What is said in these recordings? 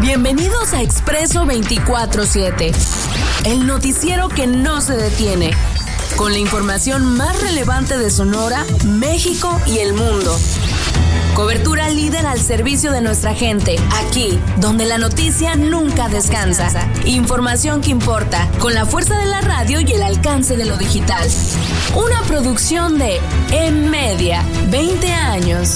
Bienvenidos a Expreso 24/7, el noticiero que no se detiene, con la información más relevante de Sonora, México y el mundo. Cobertura líder al servicio de nuestra gente, aquí, donde la noticia nunca descansa. Información que importa, con la fuerza de la radio y el alcance de lo digital. Una producción de M-Media, 20 años.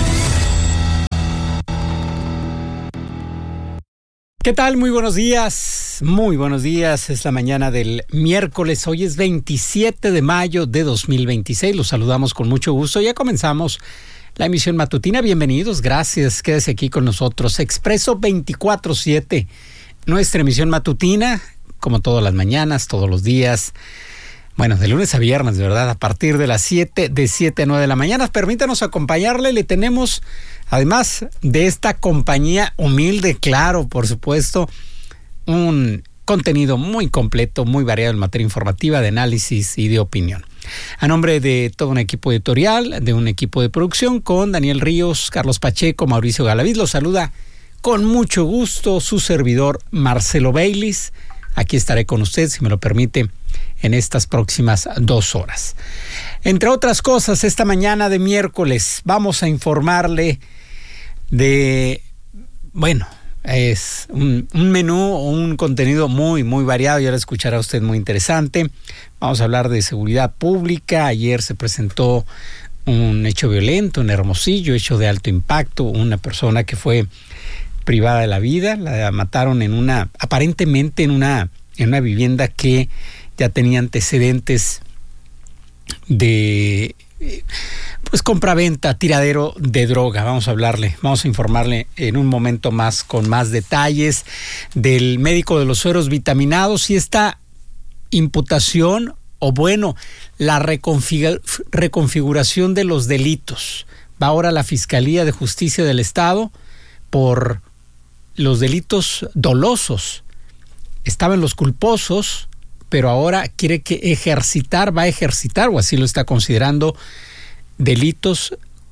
¿Qué tal? Muy buenos días. Muy buenos días. Es la mañana del miércoles. Hoy es 27 de mayo de 2026. Los saludamos con mucho gusto. Ya comenzamos la emisión matutina. Bienvenidos. Gracias. Quédese aquí con nosotros. Expreso 24/7. Nuestra emisión matutina, como todas las mañanas, todos los días. Bueno, de lunes a viernes, de verdad, a partir de las 7 a 9 de la mañana. Permítanos acompañarle. Le tenemos, además de esta compañía humilde, claro, por supuesto, un contenido muy completo, muy variado en materia informativa, de análisis y de opinión. A nombre de todo un equipo editorial, de un equipo de producción, con Daniel Ríos, Carlos Pacheco, Mauricio Galaviz, los saluda con mucho gusto su servidor Marcelo Baylis. Aquí estaré con usted, si me lo permite, en estas próximas 2 horas. Entre otras cosas, esta mañana de miércoles vamos a informarle de, es un menú, un contenido muy variado, ya lo escuchará usted, muy interesante. Vamos a hablar de seguridad pública. Ayer se presentó un hecho violento en Hermosillo, hecho de alto impacto, una persona que fue privada de la vida, la mataron aparentemente en una vivienda que ya tenía antecedentes de compraventa, tiradero de droga. Vamos a informarle en un momento más, con más detalles, del médico de los sueros vitaminados y esta imputación, la reconfiguración de los delitos. Va ahora la Fiscalía de Justicia del Estado por los delitos dolosos. Estaban los culposos, pero ahora quiere va a ejercitar, o así lo está considerando, delitos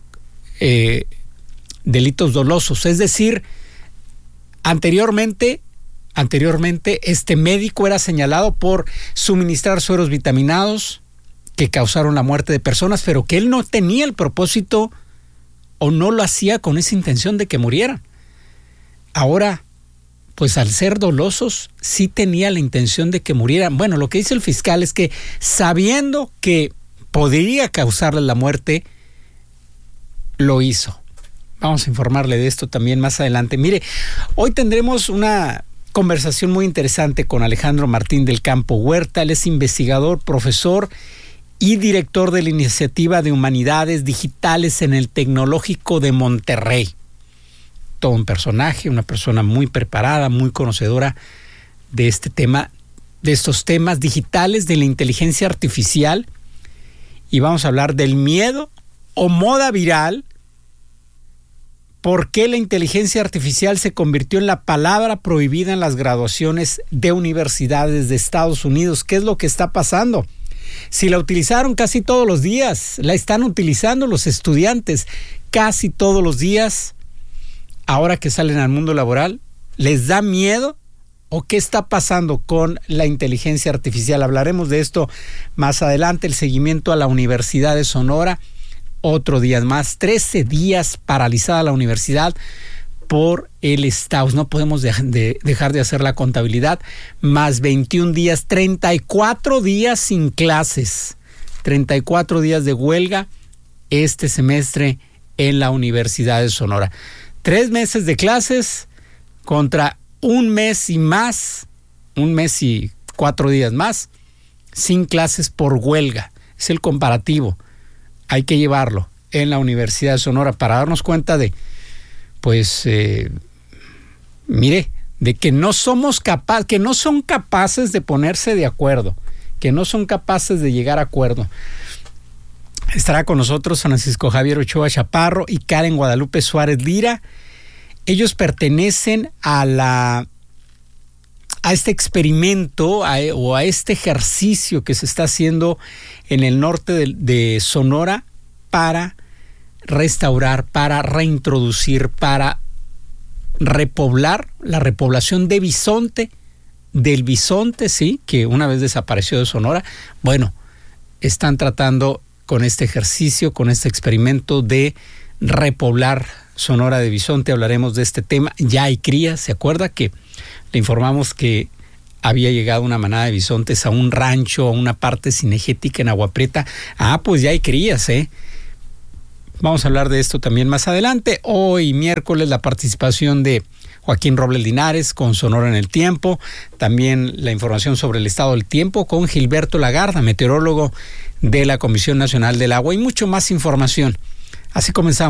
dolosos. Es decir, anteriormente este médico era señalado por suministrar sueros vitaminados que causaron la muerte de personas, pero que él no tenía el propósito o no lo hacía con esa intención de que murieran. Ahora, pues al ser dolosos, sí tenía la intención de que murieran. Bueno, lo que dice el fiscal es que, sabiendo que podría causarle la muerte, lo hizo. Vamos a informarle de esto también más adelante. Mire, hoy tendremos una conversación muy interesante con Alejandro Martín del Campo Huerta. Él es investigador, profesor y director de la Iniciativa de Humanidades Digitales en el Tecnológico de Monterrey. Todo un personaje, una persona muy preparada, muy conocedora de este tema, de estos temas digitales, de la inteligencia artificial. Y vamos a hablar del miedo o moda viral. ¿Por qué la inteligencia artificial se convirtió en la palabra prohibida en las graduaciones de universidades de Estados Unidos? ¿Qué es lo que está pasando? Si la utilizaron casi todos los días, la están utilizando los estudiantes casi todos los días. Ahora que salen al mundo laboral, ¿les da miedo? ¿O qué está pasando con la inteligencia artificial? Hablaremos de esto más adelante. El seguimiento a la Universidad de Sonora, otro día más, 13 días paralizada la universidad por el Staus. No podemos dejar de hacer la contabilidad. Más 21 días, 34 días sin clases, 34 días de huelga este semestre en la Universidad de Sonora. 3 meses de clases contra 1 mes y 4 días más sin clases por huelga. Es el comparativo. Hay que llevarlo en la Universidad de Sonora para darnos cuenta de, de que no somos que no son capaces de ponerse de acuerdo, que no son capaces de llegar a acuerdo. Estará con nosotros Francisco Javier Ochoa Chaparro y Karen Guadalupe Suárez Lira. Ellos pertenecen a este experimento o a este ejercicio que se está haciendo en el norte de Sonora para restaurar, para reintroducir, para repoblar, la repoblación de bisonte, del bisonte, sí, que una vez desapareció de Sonora. Bueno, están tratando con este ejercicio, con este experimento de repoblar Sonora de bisonte. Hablaremos de este tema. Ya hay crías, ¿se acuerda que le informamos que había llegado una manada de bisontes a un rancho, a una parte cinegética en Agua Prieta? Pues ya hay crías, Vamos a hablar de esto también más adelante. Hoy, miércoles, la participación de Joaquín Robles Linares con Sonora en el Tiempo. También la información sobre el estado del tiempo con Gilberto Lagarda, meteorólogo de la Comisión Nacional del Agua, y mucho más información. Así comenzamos.